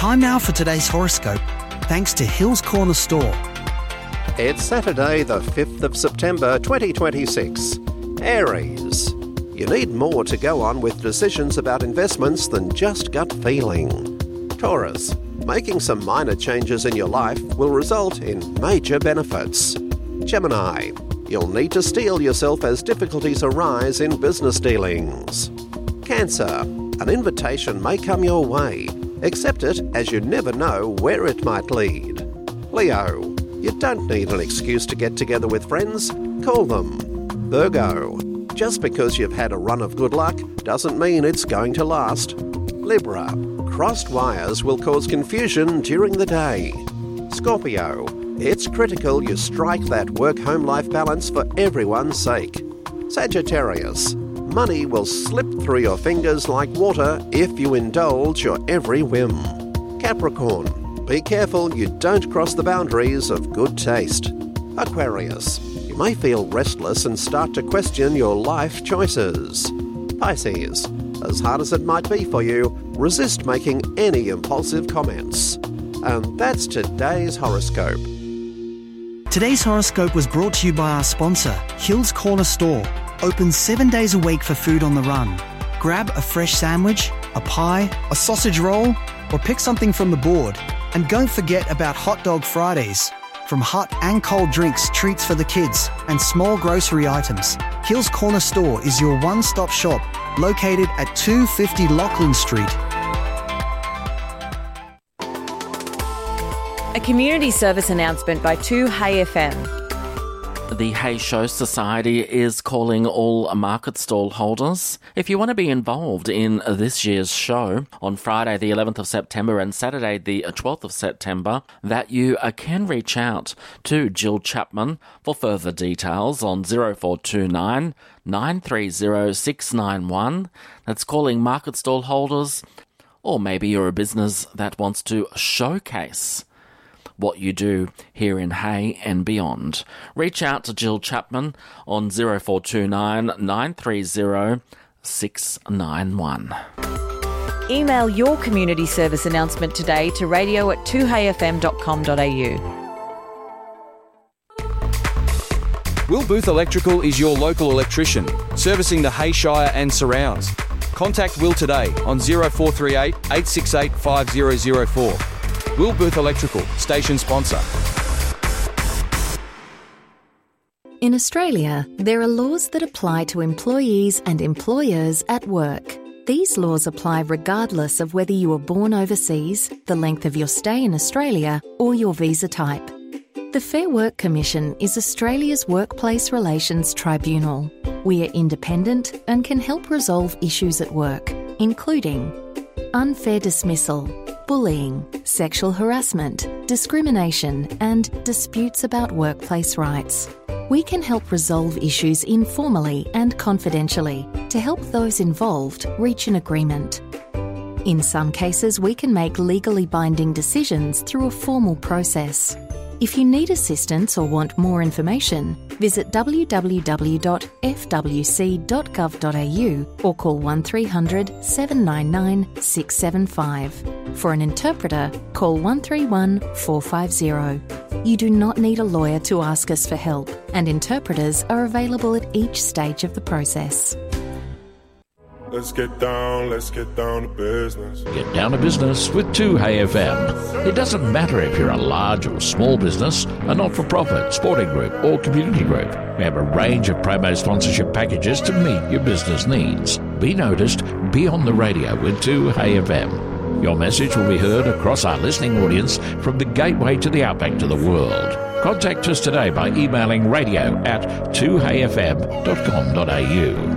Time now for today's horoscope, thanks to Hills Corner Store. It's Saturday, the 5th of September 2026. Aries. You need more to go on with decisions about investments than just gut feeling. Taurus. Making some minor changes in your life will result in major benefits. Gemini. You'll need to steel yourself as difficulties arise in business dealings. Cancer. An invitation may come your way. Accept it, as you never know where it might lead. Leo. You don't need an excuse to get together with friends. Call them. Virgo. Just because you've had a run of good luck doesn't mean it's going to last. Libra. Crossed wires will cause confusion during the day. Scorpio. It's critical you strike that work-home life balance for everyone's sake. Sagittarius. Money will slip through your fingers like water if you indulge your every whim. Capricorn. Be careful you don't cross the boundaries of good taste. Aquarius. You may feel restless and start to question your life choices. Pisces. As hard as it might be for you, resist making any impulsive comments. And that's today's horoscope. Today's horoscope was brought to you by our sponsor, Hills Corner Store. Open 7 days a week for food on the run. Grab a fresh sandwich, a pie, a sausage roll, or pick something from the board. And don't forget about Hot Dog Fridays. From hot and cold drinks, treats for the kids, and small grocery items, Hills Corner Store is your one-stop shop, located at 250 Lachlan Street. A community service announcement by 2Hey FM. The Hay Show Society is calling all market stall holders. If you want to be involved in this year's show on Friday the 11th of September and Saturday the 12th of September, that you can reach out to Jill Chapman for further details on 0429 930 691. That's calling market stall holders, or maybe you're a business that wants to showcase what you do here in Hay and beyond. Reach out to Jill Chapman on 0429 930 691. Email your community service announcement today to radio@2heyfm.com.au. Will Booth Electrical is your local electrician, servicing the Hay Shire and surrounds. Contact Will today on 0438 868 5004. Will Booth Electrical, station sponsor. In Australia, there are laws that apply to employees and employers at work. These laws apply regardless of whether you were born overseas, the length of your stay in Australia, or your visa type. The Fair Work Commission is Australia's workplace relations tribunal. We are independent and can help resolve issues at work, including unfair dismissal, bullying, sexual harassment, discrimination, and disputes about workplace rights. We can help resolve issues informally and confidentially to help those involved reach an agreement. In some cases, we can make legally binding decisions through a formal process. If you need assistance or want more information, visit www.fwc.gov.au or call 1300 799 675. For an interpreter, call 131 450. You do not need a lawyer to ask us for help, and interpreters are available at each stage of the process. Let's get down to business. Get down to business with 2Hey FM. It doesn't matter if you're a large or small business, a not-for-profit, sporting group or community group. We have a range of promo sponsorship packages to meet your business needs. Be noticed, be on the radio with 2Hey FM. Your message will be heard across our listening audience from the gateway to the outback to the world. Contact us today by emailing radio@2heyfm.com.au.